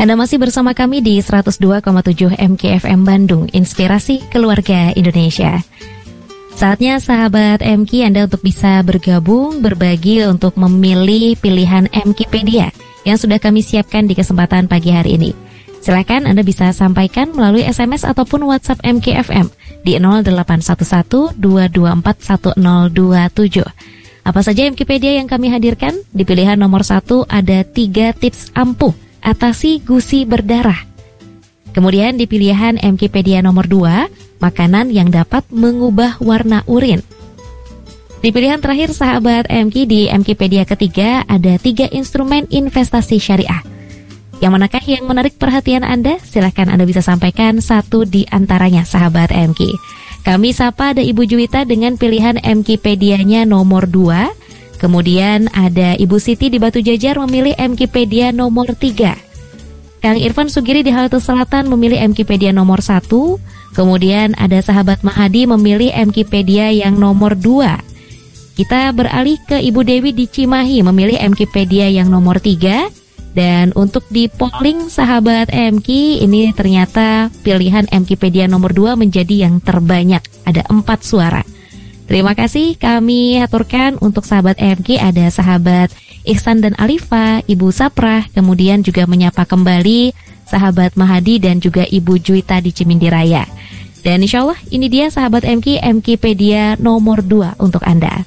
Anda masih bersama kami di 102,7 MKFM Bandung, Inspirasi Keluarga Indonesia. Saatnya sahabat MK Anda untuk bisa bergabung, berbagi untuk memilih pilihan MKpedia yang sudah kami siapkan di kesempatan pagi hari ini. Silakan Anda bisa sampaikan melalui SMS ataupun WhatsApp MKFM di 0811-224-1027. Apa saja MKpedia yang kami hadirkan? Di pilihan nomor 1 ada 3 tips ampuh atasi gusi berdarah. Kemudian di pilihan MKpedia nomor 2, makanan yang dapat mengubah warna urin. Di pilihan terakhir sahabat MK di MKpedia ketiga ada 3 instrumen investasi syariah. Yang manakah yang menarik perhatian Anda? Silahkan Anda bisa sampaikan satu di antaranya sahabat MK. Kami sapa ada Ibu Juwita dengan pilihan MKpedianya nomor 2. Kemudian ada Ibu Siti di Batu Jajar memilih MKpedia nomor 3. Kang Irfan Sugiri di Halte Selatan memilih MKpedia nomor 1. Kemudian ada sahabat Mahadi memilih MKpedia yang nomor 2. Kita beralih ke Ibu Dewi di Cimahi memilih MKpedia yang nomor 3. Dan untuk di polling sahabat MK, ini ternyata pilihan MKpedia nomor 2 menjadi yang terbanyak. Ada 4 suara. Terima kasih kami aturkan untuk sahabat MK ada sahabat Ihsan dan Alifa, Ibu Saprah, kemudian juga menyapa kembali sahabat Mahadi dan juga Ibu Juwita di Cimindi Raya. Dan insya Allah ini dia sahabat MK, MKpedia nomor 2 untuk Anda.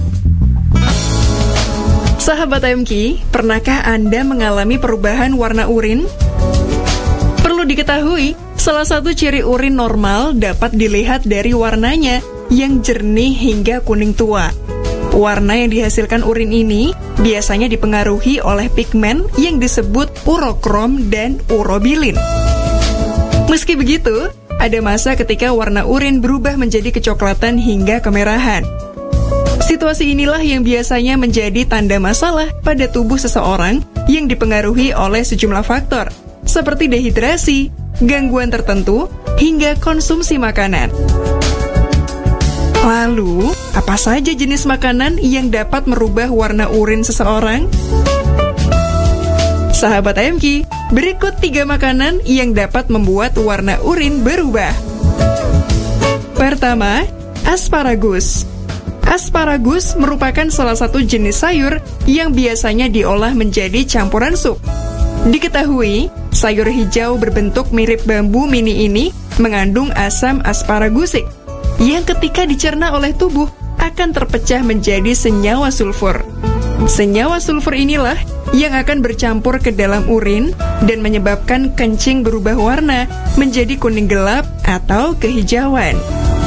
Sahabat MK, pernahkah Anda mengalami perubahan warna urin? Perlu diketahui, salah satu ciri urin normal dapat dilihat dari warnanya yang jernih hingga kuning tua. Warna yang dihasilkan urin ini biasanya dipengaruhi oleh pigmen yang disebut urokrom dan urobilin. Meski begitu, ada masa ketika warna urin berubah menjadi kecoklatan hingga kemerahan. Situasi inilah yang biasanya menjadi tanda masalah pada tubuh seseorang yang dipengaruhi oleh sejumlah faktor, seperti dehidrasi, gangguan tertentu, hingga konsumsi makanan. Lalu, apa saja jenis makanan yang dapat merubah warna urin seseorang? Sahabat MK, berikut 3 makanan yang dapat membuat warna urin berubah. Pertama, asparagus. Asparagus merupakan salah satu jenis sayur yang biasanya diolah menjadi campuran sup. Diketahui, sayur hijau berbentuk mirip bambu mini ini mengandung asam asparagusik yang ketika dicerna oleh tubuh akan terpecah menjadi senyawa sulfur. Senyawa sulfur inilah yang akan bercampur ke dalam urin dan menyebabkan kencing berubah warna menjadi kuning gelap atau kehijauan.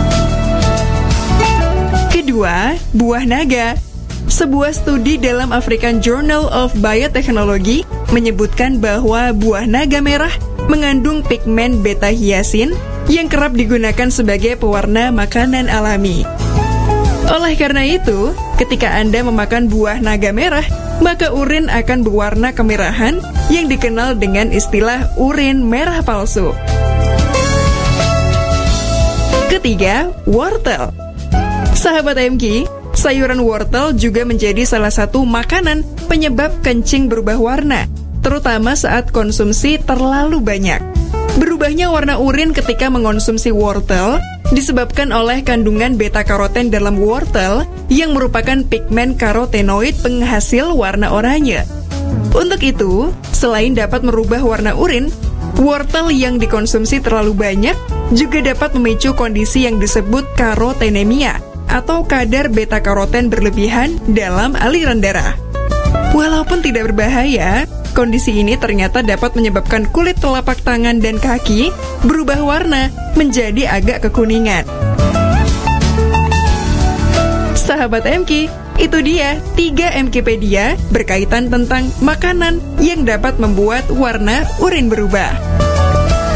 Kedua, buah naga. Sebuah studi dalam African Journal of Biotechnology menyebutkan bahwa buah naga merah mengandung pigmen beta-hiasin yang kerap digunakan sebagai pewarna makanan alami. Oleh karena itu, ketika Anda memakan buah naga merah, maka urin akan berwarna kemerahan yang dikenal dengan istilah urin merah palsu. Ketiga, wortel. Sahabat MK, sayuran wortel juga menjadi salah satu makanan penyebab kencing berubah warna, terutama saat konsumsi terlalu banyak. Berubahnya warna urin ketika mengonsumsi wortel disebabkan oleh kandungan beta-karoten dalam wortel yang merupakan pigmen karotenoid penghasil warna oranye. Untuk itu, selain dapat merubah warna urin, wortel yang dikonsumsi terlalu banyak juga dapat memicu kondisi yang disebut karotenemia atau kadar beta-karoten berlebihan dalam aliran darah. Walaupun tidak berbahaya, kondisi ini ternyata dapat menyebabkan kulit telapak tangan dan kaki berubah warna menjadi agak kekuningan. Sahabat MK, itu dia 3 MKpedia berkaitan tentang makanan yang dapat membuat warna urin berubah.